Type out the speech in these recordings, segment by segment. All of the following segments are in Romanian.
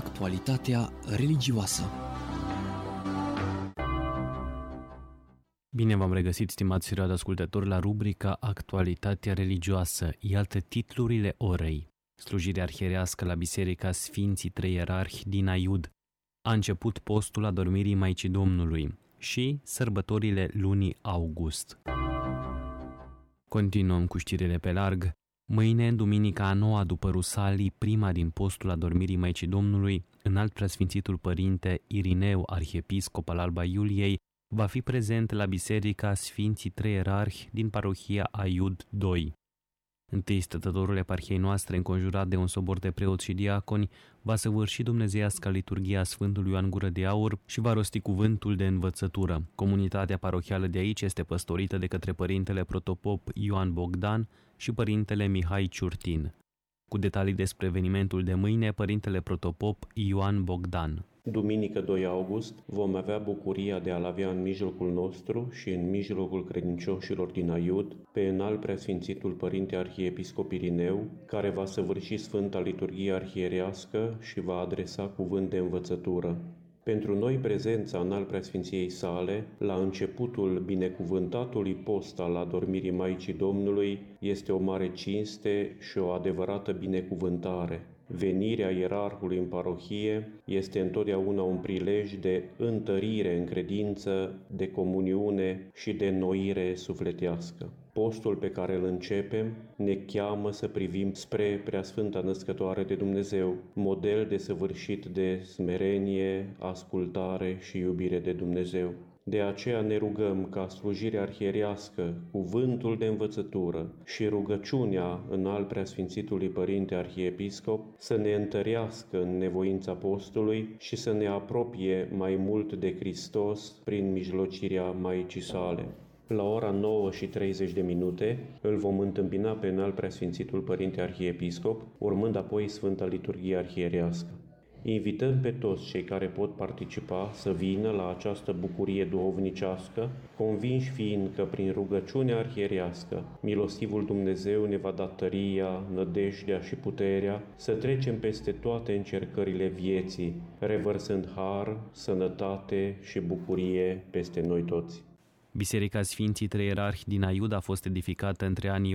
Actualitatea religioasă. Bine v-am regăsit, stimați radioascultători, la rubrica Actualitatea religioasă. Iată titlurile orei. Slujirea arhierească la Biserica Sfinții Trei Ierarhi din Aiud. A început postul adormirii Maicii Domnului și sărbătorile lunii august. Continuăm cu știrile pe larg. Mâine, duminica a noua după Rusalii, prima din postul adormirii Maicii Domnului, Înalt Preasfințitul Părinte Irineu, arhiepiscop al Alba Iuliei, va fi prezent la Biserica Sfinții Trei Ierarhi din parohia Aiud 2. Întâi stătătorul eparhiei noastre, înconjurat de un sobor de preoți și diaconi, va săvârși dumnezeiasca liturghia Sfântului Ioan Gură de Aur și va rosti cuvântul de învățătură. Comunitatea parohială de aici este păstorită de către părintele protopop Ioan Bogdan și părintele Mihai Ciurtin. Cu detalii despre evenimentul de mâine, părintele protopop Ioan Bogdan. Duminică 2 august vom avea bucuria de a-l avea în mijlocul nostru și în mijlocul credincioșilor din Aiud pe Înalt Preasfințitul Părinte Arhiepiscop Irineu, care va săvârși Sfânta Liturghie Arhierească și va adresa cuvânt de învățătură. Pentru noi, prezența Înalt Preasfinției sale, la începutul binecuvântatului post al adormirii Maicii Domnului, este o mare cinste și o adevărată binecuvântare. Venirea ierarhului în parohie este întotdeauna un prilej de întărire în credință, de comuniune și de înnoire sufletească. Postul pe care îl începem ne cheamă să privim spre Preasfânta Născătoare de Dumnezeu, model desăvârșit de smerenie, ascultare și iubire de Dumnezeu. De aceea ne rugăm ca slujirea arhierească, cuvântul de învățătură și rugăciunea Înalt Preasfințitului Părinte Arhiepiscop să ne întărească în nevoința postului și să ne apropie mai mult de Hristos prin mijlocirea Maicii sale. La ora 9:30 îl vom întâmpina pe Înalt Preasfințitul Părinte Arhiepiscop, urmând apoi Sfânta Liturghie Arhierească. Invităm pe toți cei care pot participa să vină la această bucurie duhovnicească, convinși fiind că prin rugăciunea arhierească, milostivul Dumnezeu ne va da tăria, nădejdea și puterea să trecem peste toate încercările vieții, revărsând har, sănătate și bucurie peste noi toți. Biserica Sfinții Trei Ierarhi din Aiud a fost edificată între anii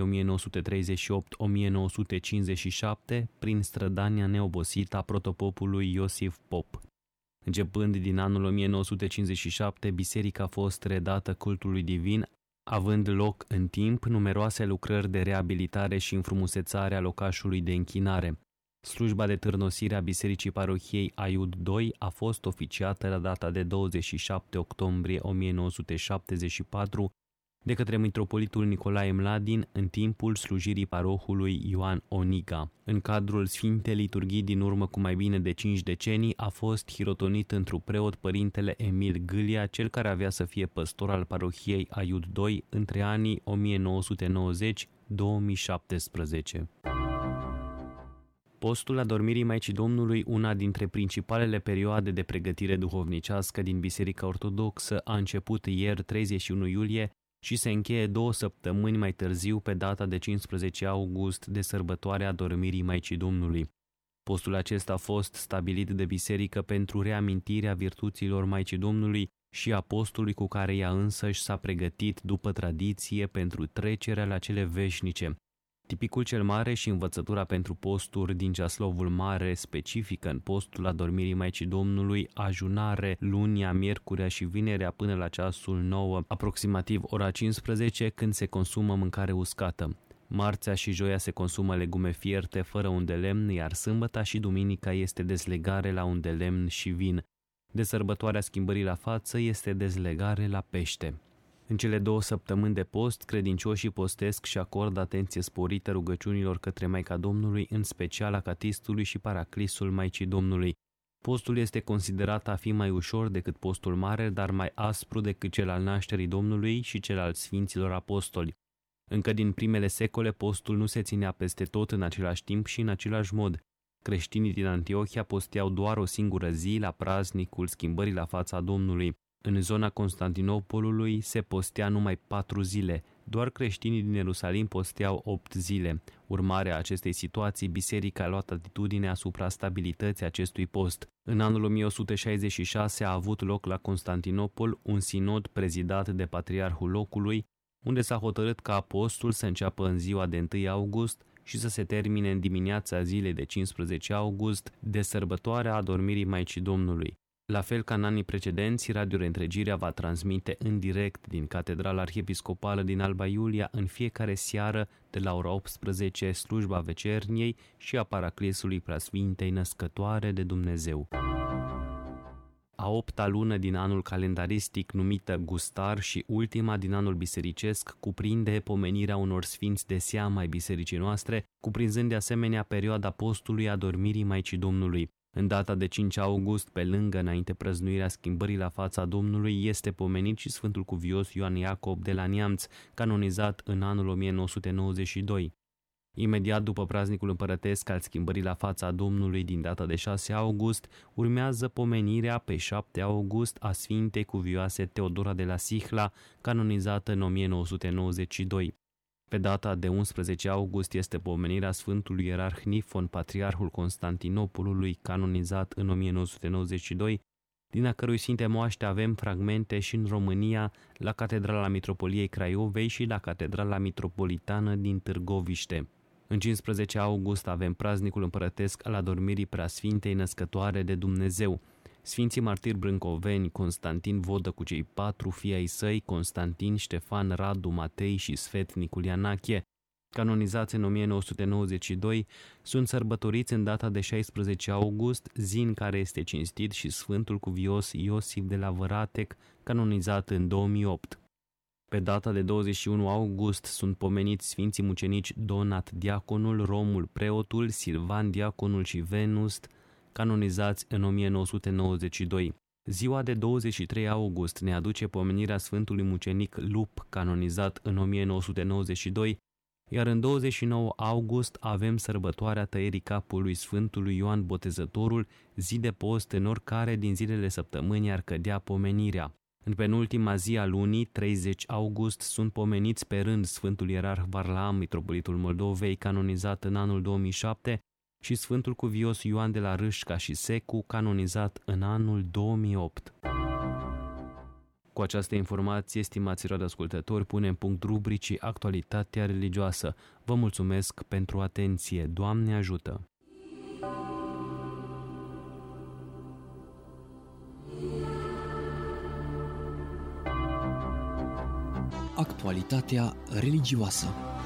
1938-1957 prin strădania neobosită a protopopului Iosif Pop. Începând din anul 1957, biserica a fost redată cultului divin, având loc în timp numeroase lucrări de reabilitare și înfrumusețare a locașului de închinare. Slujba de târnosire a Bisericii Parohiei Aiud 2 a fost oficiată la data de 27 octombrie 1974 de către mitropolitul Nicolae Mladin în timpul slujirii parohului Ioan Oniga. În cadrul Sfintei Liturghii din urmă cu mai bine de 5 decenii a fost hirotonit într-un preot părintele Emil Gâlia, cel care avea să fie păstor al parohiei Aiud 2 între anii 1990-2017. Postul adormirii Maicii Domnului, una dintre principalele perioade de pregătire duhovnicească din Biserica Ortodoxă, a început ieri 31 iulie și se încheie 2 săptămâni mai târziu pe data de 15 august de sărbătoarea adormirii Maicii Domnului. Postul acesta a fost stabilit de biserică pentru reamintirea virtuților Maicii Domnului și a postului cu care ea însăși s-a pregătit după tradiție pentru trecerea la cele veșnice. Tipicul cel mare și învățătura pentru posturi din Ceaslovul Mare specifică în postul adormirii Maicii Domnului ajunare lunia, miercurea și vinerea până la ceasul 9, aproximativ ora 15, când se consumă mâncare uscată. Marțea și joia se consumă legume fierte fără un de lemn, iar sâmbăta și duminica este dezlegare la un de lemn și vin. De sărbătoarea schimbării la față este dezlegare la pește. În cele 2 săptămâni de post, credincioșii postesc și acordă atenție sporită rugăciunilor către Maica Domnului, în special acatistului și paraclisul Maicii Domnului. Postul este considerat a fi mai ușor decât postul mare, dar mai aspru decât cel al nașterii Domnului și cel al Sfinților Apostoli. Încă din primele secole, postul nu se ținea peste tot în același timp și în același mod. Creștinii din Antiohia posteau doar o singură zi la praznicul schimbării la fața Domnului. În zona Constantinopolului se postea numai 4 zile, doar creștinii din Ierusalim posteau 8 zile. Urmare a acestei situații, biserica a luat atitudine asupra stabilității acestui post. În anul 1166 a avut loc la Constantinopol un sinod prezidat de patriarhul locului, unde s-a hotărât ca postul să înceapă în ziua de 1 august și să se termine în dimineața zilei de 15 august, de sărbătoarea adormirii Maicii Domnului. La fel ca în anii precedenți, Radio Reîntregirea va transmite în direct din Catedrala Arhiepiscopală din Alba Iulia în fiecare seară de la ora 18 slujba vecerniei și a Paraclisului Preasfintei Născătoare de Dumnezeu. A 8-a lună din anul calendaristic, numită Gustar și ultima din anul bisericesc, cuprinde pomenirea unor sfinți de seamă ai bisericii noastre, cuprinzând de asemenea perioada postului adormirii Maicii Domnului. În data de 5 august, pe lângă înainte prăznuirea schimbării la fața Domnului, este pomenit și Sfântul Cuvios Ioan Iacob de la Neamț, canonizat în anul 1992. Imediat după praznicul împărătesc al schimbării la fața Domnului din data de 6 august, urmează pomenirea pe 7 august a Sfintei Cuvioase Teodora de la Sihla, canonizată în 1992. Pe data de 11 august este pomenirea Sfântului Ierarh Nifon, patriarhul Constantinopolului, canonizat în 1992, din a cărui sfinte moaște avem fragmente și în România, la Catedrala Mitropoliei Craiovei și la Catedrala Mitropolitană din Târgoviște. În 15 august avem praznicul împărătesc al adormirii Preasfintei Născătoare de Dumnezeu. Sfinții martiri brâncoveni, Constantin Vodă cu cei 4 fii ai săi, Constantin, Ștefan, Radu, Matei și Sfetnicul Ianachie, canonizați în 1992, sunt sărbătoriți în data de 16 august, zi în care este cinstit și Sfântul Cuvios Iosif de la Văratec, canonizat în 2008. Pe data de 21 august sunt pomeniți Sfinții mucenici Donat Diaconul, Romul Preotul, Silvan Diaconul și Venust, canonizați în 1992. Ziua de 23 august ne aduce pomenirea Sfântului mucenic Lup, canonizat în 1992, iar în 29 august avem sărbătoarea tăierii capului Sfântului Ioan Botezătorul, zi de post în oricare din zilele săptămânii ar cădea pomenirea. În penultima zi a lunii, 30 august, sunt pomeniți pe rând Sfântul Ierarh Varlaam, mitropolitul Moldovei, canonizat în anul 2007, și Sfântul Cuvios Ioan de la Râșca și Secu, canonizat în anul 2008. Cu această informație, stimați radioascultători, punem punct rubricii Actualitatea religioasă. Vă mulțumesc pentru atenție. Doamne ajută! Actualitatea religioasă.